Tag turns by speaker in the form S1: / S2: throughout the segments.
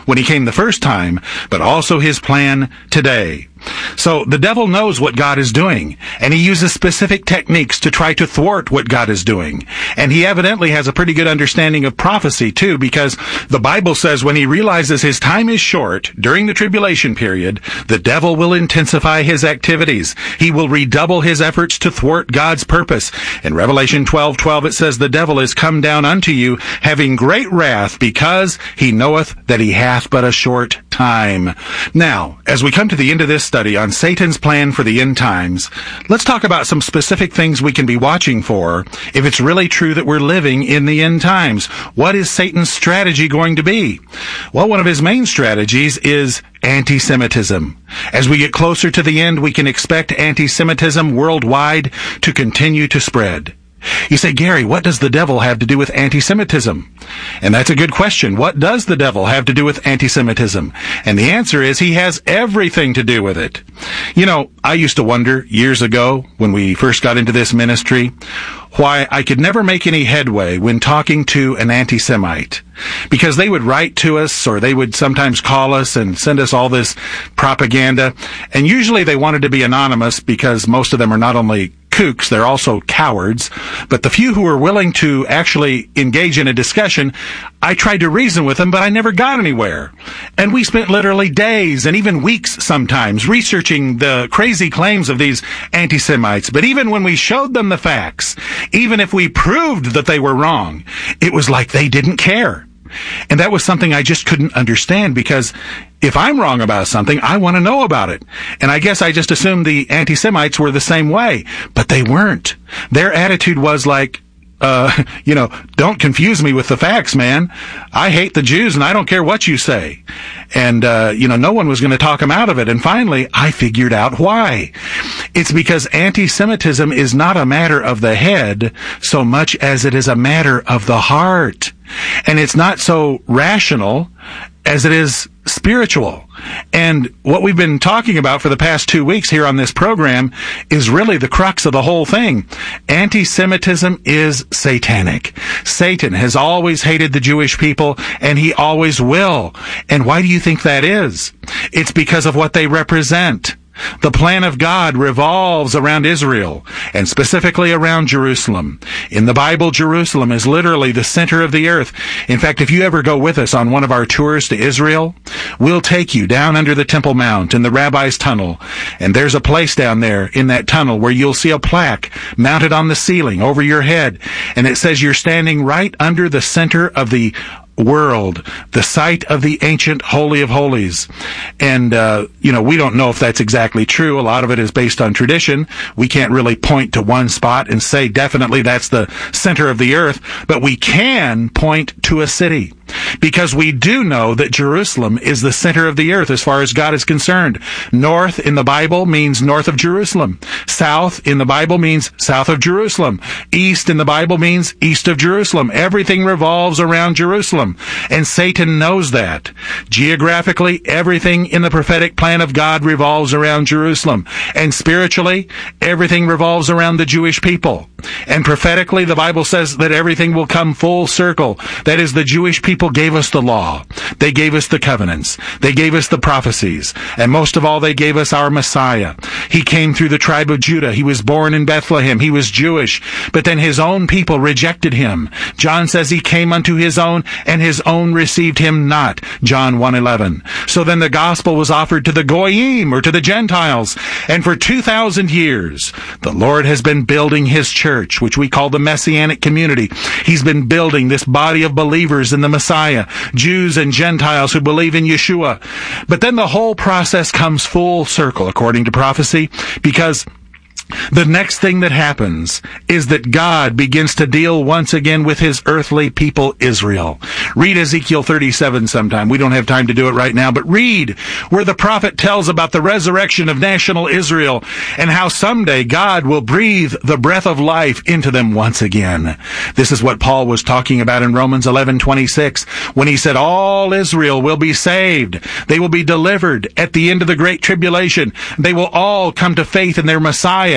S1: when he came the first time, but also his plan today. So the devil knows what God is doing, and he uses specific techniques to try to thwart what God is doing. And he evidently has a pretty good understanding of prophecy, too, because the Bible says when he realizes his time is short during the tribulation period, the devil will intensify his activities. He will redouble his efforts to thwart God's purpose. In Revelation 12:12, it says, "The devil is come down unto you, having great wrath, because he knoweth that he hath but a short time." Now, as we come to the end of this study on Satan's plan for the end times, let's talk about some specific things we can be watching for if it's really true that we're living in the end times. What is Satan's strategy going to be? Well, one of his main strategies is anti-Semitism. As we get closer to the end, we can expect anti-Semitism worldwide to continue to spread. You say, Gary, what does the devil have to do with anti-Semitism? And that's a good question. What does the devil have to do with anti-Semitism? And the answer is he has everything to do with it. You know, I used to wonder years ago when we first got into this ministry why I could never make any headway when talking to an anti-Semite. Because they would write to us, or they would sometimes call us and send us all this propaganda. And usually they wanted to be anonymous because most of them are not only kooks, they're also cowards. But the few who were willing to actually engage in a discussion, I tried to reason with them, but I never got anywhere. And we spent literally days and even weeks sometimes researching the crazy claims of these anti-Semites. But even when we showed them the facts, even if we proved that they were wrong, it was like they didn't care. And that was something I just couldn't understand, because if I'm wrong about something, I want to know about it. And I guess I just assumed the anti-Semites were the same way, but they weren't. Their attitude was like, don't confuse me with the facts, man. I hate the Jews and I don't care what you say. And, no one was going to talk them out of it. And finally, I figured out why. It's because anti-Semitism is not a matter of the head so much as it is a matter of the heart. And it's not so rational as it is spiritual. And what we've been talking about for the past 2 weeks here on this program is really the crux of the whole thing. Anti-Semitism is satanic. Satan has always hated the Jewish people, and he always will. And why do you think that is? It's because of what they represent. The plan of God revolves around Israel, and specifically around Jerusalem. In the Bible, Jerusalem is literally the center of the earth. In fact, if you ever go with us on one of our tours to Israel, we'll take you down under the Temple Mount in the Rabbi's Tunnel. And there's a place down there in that tunnel where you'll see a plaque mounted on the ceiling over your head. And it says you're standing right under the center of the world, the site of the ancient Holy of Holies. And, we don't know if that's exactly true. A lot of it is based on tradition. We can't really point to one spot and say definitely that's the center of the earth, but we can point to a city. Because we do know that Jerusalem is the center of the earth as far as God is concerned. North in the Bible means north of Jerusalem. South in the Bible means south of Jerusalem. East in the Bible means east of Jerusalem. Everything revolves around Jerusalem. And Satan knows that. Geographically, everything in the prophetic plan of God revolves around Jerusalem. And spiritually, everything revolves around the Jewish people. And prophetically, the Bible says that everything will come full circle. That is, the Jewish people gave us the law. They gave us the covenants. They gave us the prophecies. And most of all, they gave us our Messiah. He came through the tribe of Judah. He was born in Bethlehem. He was Jewish. But then his own people rejected him. John says he came unto his own, and his own received him not. John 1:11. So then the gospel was offered to the Goyim, or to the Gentiles. And for 2,000 years, the Lord has been building his church, which we call the Messianic community. He's been building this body of believers in the Messiah, Jews and Gentiles who believe in Yeshua. But then the whole process comes full circle, according to prophecy, because the next thing that happens is that God begins to deal once again with his earthly people, Israel. Read Ezekiel 37 sometime. We don't have time to do it right now, but read where the prophet tells about the resurrection of national Israel and how someday God will breathe the breath of life into them once again. This is what Paul was talking about in Romans 11:26 when he said all Israel will be saved. They will be delivered at the end of the great tribulation. They will all come to faith in their Messiah,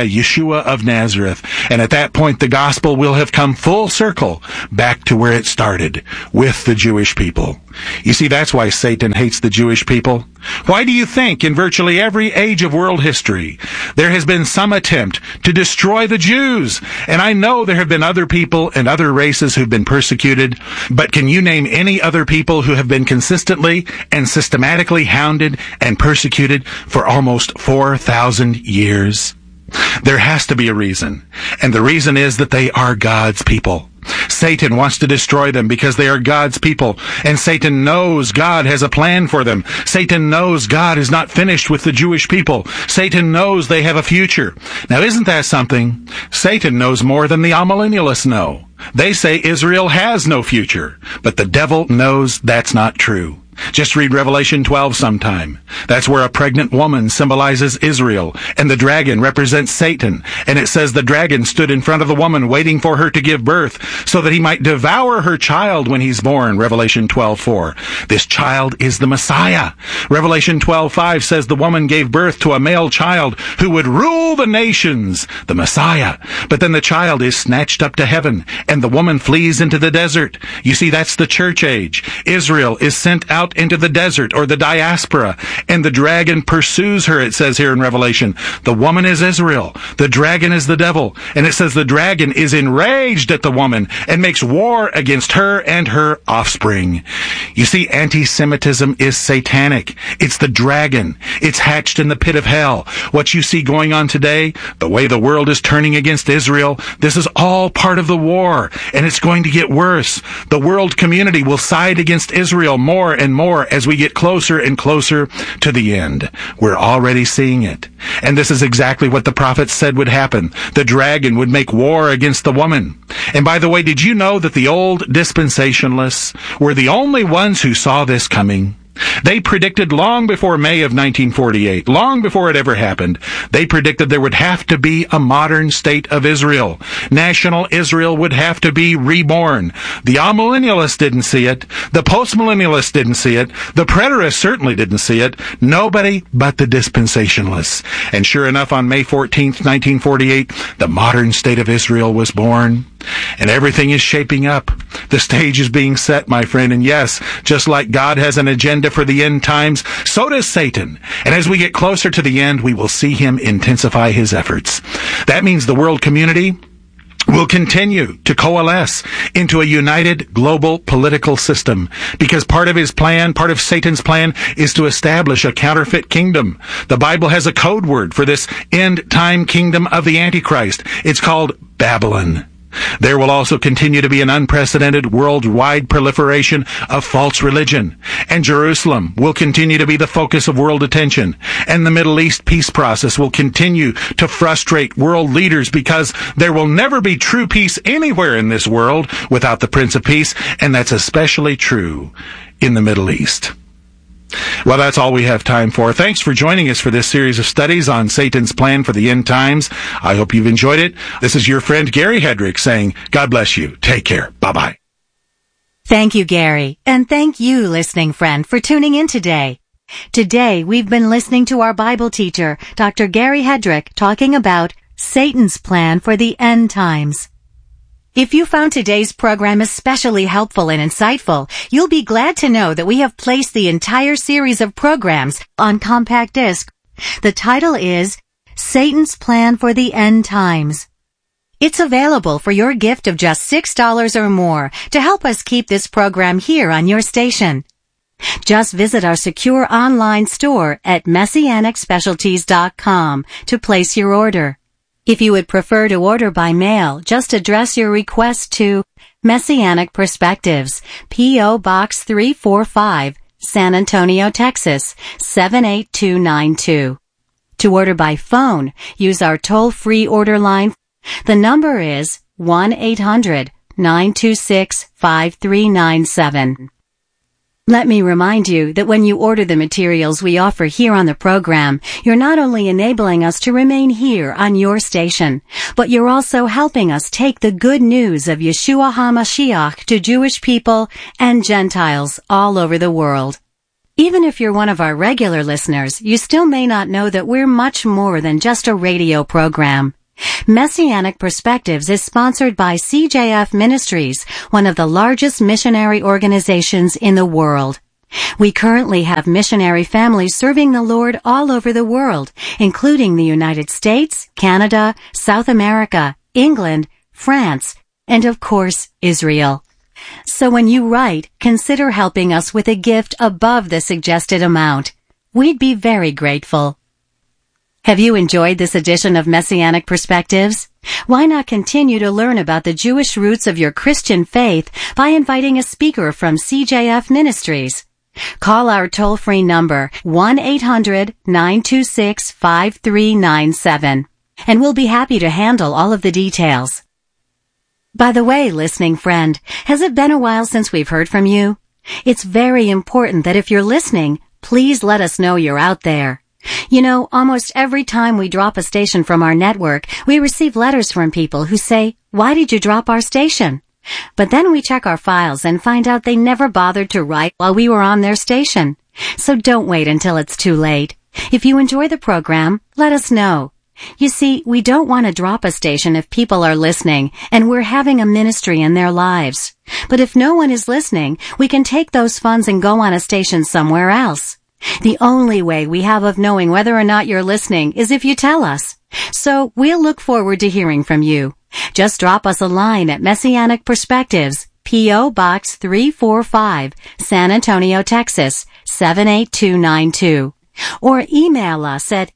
S1: Messiah, Yeshua of Nazareth. And at that point, the gospel will have come full circle back to where it started, with the Jewish people. You see, that's why Satan hates the Jewish people. Why do you think in virtually every age of world history there has been some attempt to destroy the Jews? And I know there have been other people and other races who've been persecuted, but can you name any other people who have been consistently and systematically hounded and persecuted for almost 4,000 years? There has to be a reason, and the reason is that they are God's people. Satan wants to destroy them because they are God's people, and Satan knows God has a plan for them. Satan knows God is not finished with the Jewish people. Satan knows they have a future. Now, isn't that something? Satan knows more than the amillennialists know. They say Israel has no future, but the devil knows that's not true. Just read Revelation 12 sometime. That's where a pregnant woman symbolizes Israel, and the dragon represents Satan. And it says the dragon stood in front of the woman waiting for her to give birth so that he might devour her child when he's born, Revelation 12:4. This child is the Messiah. Revelation 12:5 says the woman gave birth to a male child who would rule the nations, the Messiah. But then the child is snatched up to heaven, and the woman flees into the desert. You see, that's the church age. Israel is sent out into the desert, or the diaspora, and the dragon pursues her, it says here in Revelation. The woman is Israel. The dragon is the devil. And it says the dragon is enraged at the woman and makes war against her and her offspring. You see, anti-Semitism is satanic. It's the dragon. It's hatched in the pit of hell. What you see going on today, the way the world is turning against Israel, this is all part of the war, and it's going to get worse. The world community will side against Israel more and more as we get closer and closer to the end. We're already seeing it. And this is exactly what the prophets said would happen. The dragon would make war against the woman. And by the way, did you know that the old dispensationalists were the only ones who saw this coming? They predicted long before May of 1948, long before it ever happened, they predicted there would have to be a modern state of Israel. National Israel would have to be reborn. The amillennialists didn't see it. The postmillennialists didn't see it. The preterists certainly didn't see it. Nobody but the dispensationalists. And sure enough, on May 14th, 1948, the modern state of Israel was born. And everything is shaping up. The stage is being set, my friend. And yes, just like God has an agenda for the end times, so does Satan. And as we get closer to the end, we will see him intensify his efforts. That means the world community will continue to coalesce into a united global political system, because part of his plan, part of Satan's plan, is to establish a counterfeit kingdom. The Bible has a code word for this end time kingdom of the Antichrist. It's called Babylon. There will also continue to be an unprecedented worldwide proliferation of false religion. And Jerusalem will continue to be the focus of world attention. And the Middle East peace process will continue to frustrate world leaders, because there will never be true peace anywhere in this world without the Prince of Peace. And that's especially true in the Middle East. Well, that's all we have time for. Thanks for joining us for this series of studies on Satan's plan for the end times. I hope you've enjoyed it. This is your friend Gary Hedrick saying, God bless you. Take care. Bye-bye.
S2: Thank you, Gary. And thank you, listening friend, for tuning in today. Today, we've been listening to our Bible teacher, Dr. Gary Hedrick, talking about Satan's plan for the end times. If you found today's program especially helpful and insightful, you'll be glad to know that we have placed the entire series of programs on compact disc. The title is Satan's Plan for the End Times. It's available for your gift of just $6 or more to help us keep this program here on your station. Just visit our secure online store at messianicspecialties.com to place your order. If you would prefer to order by mail, just address your request to Messianic Perspectives, P.O. Box 345, San Antonio, Texas, 78292. To order by phone, use our toll-free order line. The number is 1-800-926-5397. Let me remind you that when you order the materials we offer here on the program, you're not only enabling us to remain here on your station, but you're also helping us take the good news of Yeshua HaMashiach to Jewish people and Gentiles all over the world. Even if you're one of our regular listeners, you still may not know that we're much more than just a radio program. Messianic Perspectives is sponsored by CJF Ministries, one of the largest missionary organizations in the world. We currently have missionary families serving the Lord all over the world, including the United States, Canada, South America, England, France, and of course, Israel. So when you write, consider helping us with a gift above the suggested amount. We'd be very grateful. Have you enjoyed this edition of Messianic Perspectives? Why not continue to learn about the Jewish roots of your Christian faith by inviting a speaker from CJF Ministries? Call our toll-free number 1-800-926-5397, and we'll be happy to handle all of the details. By the way, listening friend, has it been a while since we've heard from you? It's very important that if you're listening, please let us know you're out there. You know, almost every time we drop a station from our network, we receive letters from people who say, "Why did you drop our station?" But then we check our files and find out they never bothered to write while we were on their station. So don't wait until it's too late. If you enjoy the program, let us know. You see, we don't want to drop a station if people are listening and we're having a ministry in their lives. But if no one is listening, we can take those funds and go on a station somewhere else. The only way we have of knowing whether or not you're listening is if you tell us. So we'll look forward to hearing from you. Just drop us a line at Messianic Perspectives, P.O. Box 345, San Antonio, Texas, 78292. Or email us at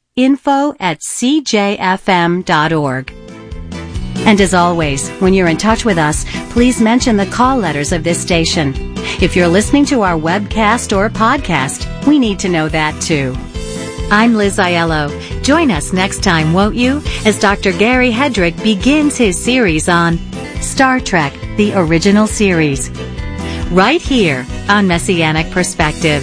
S2: info@cjfm.org. And as always, when you're in touch with us, please mention the call letters of this station. If you're listening to our webcast or podcast, we need to know that too. I'm Liz Aiello. Join us next time, won't you, as Dr. Gary Hedrick begins his series on Star Trek, the original series, right here on Messianic Perspective.